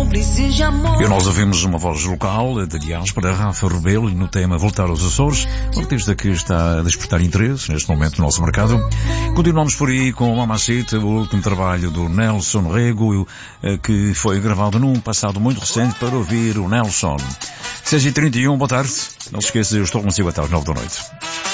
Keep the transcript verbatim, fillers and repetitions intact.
preciso de amor. E nós ouvimos uma voz local de diáspora, Rafa Rebelo, e no tema Voltar aos Açores, um artista que está a despertar interesse neste momento no nosso mercado. Continuamos por aí com Mamacita, o último trabalho do Nelson Rego, que foi gravado num passado muito recente para ouvir o Nelson. seis e trinta e um, boa tarde. Não se esqueça, eu estou consigo até às nove da noite.